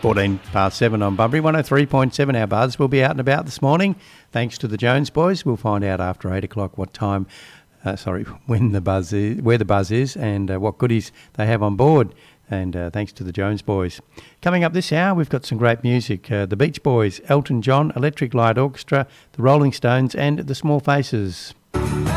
14 past 7 on Bunbury. 103.7 our buzz. We'll be out and about this morning. Thanks to the Jones boys. We'll find out after 8 o'clock what time, when the buzz is, where the buzz is and what goodies they have on board. And thanks to the Jones boys. Coming up this hour, we've got some great music. The Beach Boys, Elton John, Electric Light Orchestra, the Rolling Stones and the Small Faces.